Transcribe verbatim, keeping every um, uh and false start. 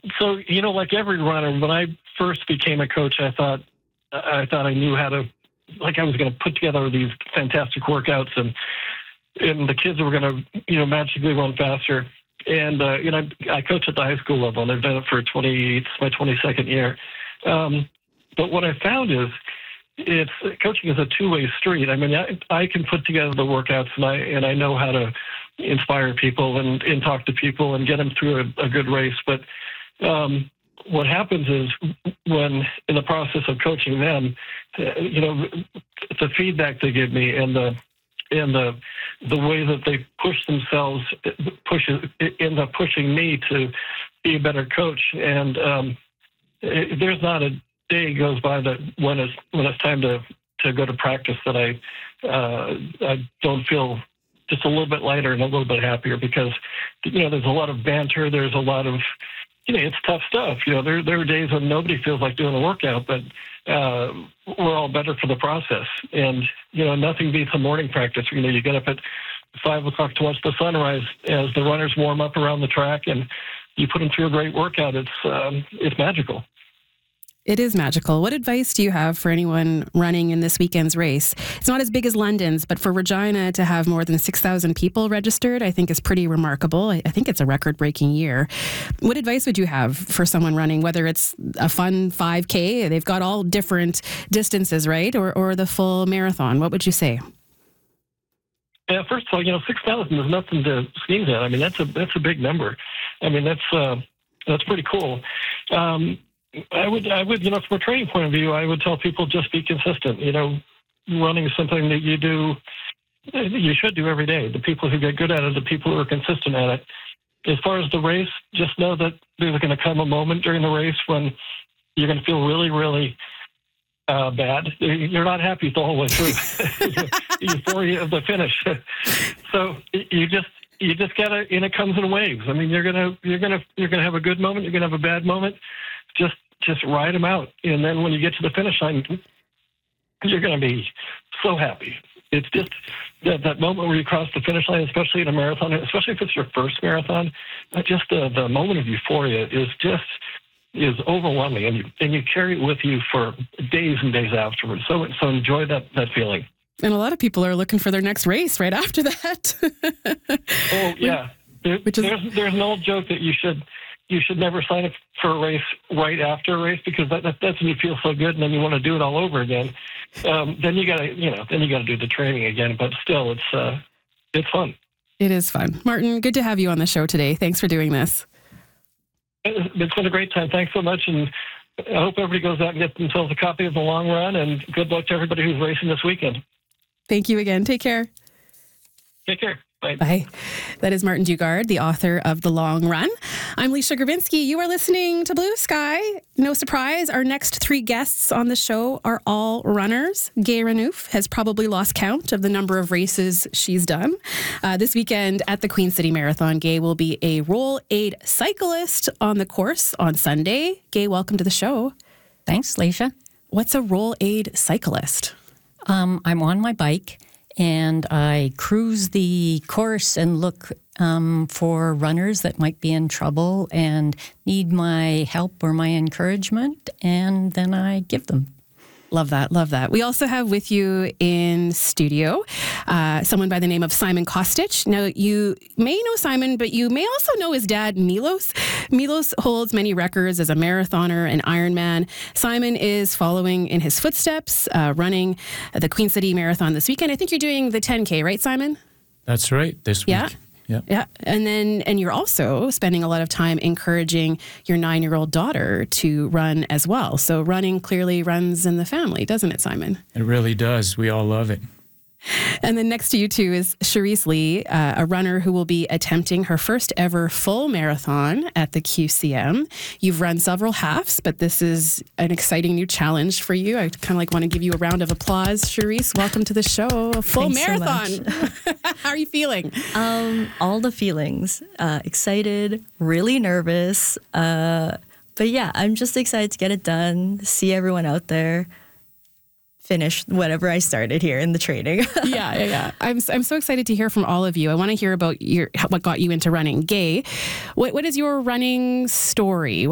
so, you know, like every runner, when I first became a coach, I thought I thought I knew how to, like I was going to put together these fantastic workouts and and the kids were going to, you know, magically run faster. And, uh, you know, I coach at the high school level, and I've done it for twenty, it's my twenty-second year. Um, but what I found is it's coaching is a two-way street. I mean, I, I can put together the workouts, and I and I know how to inspire people and, and talk to people and get them through a, a good race. But um, what happens is when in the process of coaching them, uh, you know, the feedback they give me and the and the the way that they push themselves pushes it ends up pushing me to be a better coach. And um, it, there's not a day goes by that when it's when it's time to, to go to practice that I uh, I don't feel just a little bit lighter and a little bit happier, because you know there's a lot of banter, there's a lot of you know it's tough stuff. You know there there are days when nobody feels like doing a workout, but uh, we're all better for the process. And you know nothing beats a morning practice. You know you get up at five o'clock to watch the sunrise as the runners warm up around the track, and you put them through a great workout. It's um, it's magical. It is magical. What advice do you have for anyone running in this weekend's race? It's not as big as London's, but for Regina to have more than six thousand people registered, I think is pretty remarkable. I think it's a record-breaking year. What advice would you have for someone running, whether it's a fun five K, they've got all different distances, right? Or, or the full marathon? What would you say? Yeah, first of all, you know, six thousand is nothing to sneeze at. I mean, that's a, that's a big number. I mean, that's, uh, that's pretty cool. Um, I would, I would, you know, from a training point of view, I would tell people just be consistent. You know, running is something that you do, you should do every day. The people who get good at it, the people who are consistent at it. As far as the race, just know that there's going to come a moment during the race when you're going to feel really, really uh, bad. You're not happy the whole way through. Euphoria of the finish. So you just, you just gotta, and it comes in waves. I mean, you're gonna, you're gonna, you're gonna have a good moment. You're gonna have a bad moment. Just just ride them out. And then when you get to the finish line, you're going to be so happy. It's just that, that moment where you cross the finish line, especially in a marathon, especially if it's your first marathon, just the, the moment of euphoria is just is overwhelming. And you, and you carry it with you for days and days afterwards. So, so enjoy that, that feeling. And a lot of people are looking for their next race right after that. Oh, yeah. There, Which is... there's, there's an old joke that you should... You should never sign up for a race right after a race, because that, that, that's when you feel so good, and then you want to do it all over again. Um, then you got to, you know, then you got to do the training again. But still, it's uh, it's fun. It is fun. Martin, good to have you on the show today. Thanks for doing this. It's been a great time. Thanks so much, and I hope everybody goes out and gets themselves a copy of The Long Run. And good luck to everybody who's racing this weekend. Thank you again. Take care. Take care. Bye. Bye. That is Martin Dugard, the author of The Long Run. I'm Leisha Gravinsky. You are listening to Blue Sky. No surprise, our next three guests on the show are all runners. Gay Renouf has probably lost count of the number of races she's done. Uh, this weekend at the Queen City Marathon, Gay will be a Roll Aid cyclist on the course on Sunday. Gay, welcome to the show. Thanks, Leisha. What's a Roll Aid cyclist? Um, I'm on my bike, and I cruise the course and look um, for runners that might be in trouble and need my help or my encouragement, and then I give them. Love that. Love that. We also have with you in studio uh, someone by the name of Simon Kostic. Now, you may know Simon, but you may also know his dad, Milos. Milos holds many records as a marathoner and Ironman. Simon is following in his footsteps, uh, running the Queen City Marathon this weekend. I think you're doing the ten K, right, Simon? That's right, this week. Yeah. Yeah. Yeah. And then, and you're also spending a lot of time encouraging your nine-year-old daughter to run as well. So running clearly runs in the family, doesn't it, Simon? It really does. We all love it. And then next to you, too, is Cherise Lee, uh, a runner who will be attempting her first ever full marathon at the Q C M. You've run several halves, but this is an exciting new challenge for you. I kind of like want to give you a round of applause. Cherise, welcome to the show. A full Thanks marathon. So How are you feeling? Um, all the feelings. Uh, excited, really nervous. Uh, but yeah, I'm just excited to get it done, see everyone out there, finish whatever I started here in the training. yeah, yeah, yeah. I'm I'm so excited to hear from all of you. I want to hear about your what got you into running. Gay, what what is your running story?